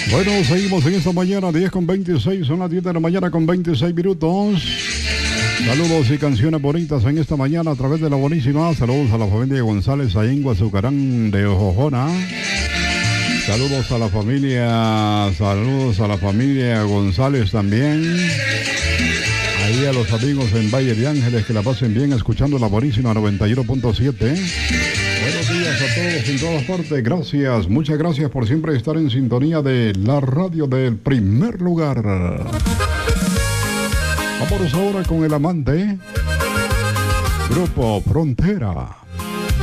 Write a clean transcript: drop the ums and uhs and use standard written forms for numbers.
Bueno, seguimos en esta mañana, 10:26, son las 10 de la mañana con 26 minutos. Saludos y canciones bonitas en esta mañana a través de la buenísima. Saludos a la familia González ahí en Guazucarán de Ojojona. Saludos a la familia González también. Ahí a los amigos en Valle de Ángeles, que la pasen bien escuchando la buenísima 91.7. Buenos días a todos en todas partes. Gracias, muchas gracias por siempre estar en sintonía de la radio del primer lugar. Vámonos ahora con el amante, Grupo Frontera.